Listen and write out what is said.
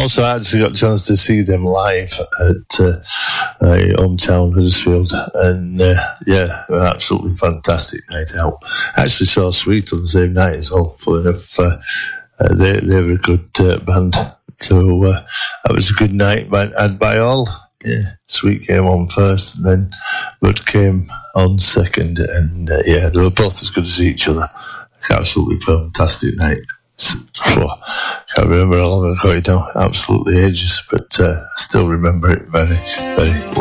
Also, I actually got a chance to see them live at hometown Huddersfield, and yeah, they were absolutely fantastic night out. I actually saw Sweet on the same night as well. Funny enough, they were a good band, so that was a good night. And by all, yeah, Sweet came on first, and then Bud came on second, and yeah, they were both as good as each other. Absolutely fantastic night. Can't remember how long ago it now, absolutely ages, but I still remember it very, very well.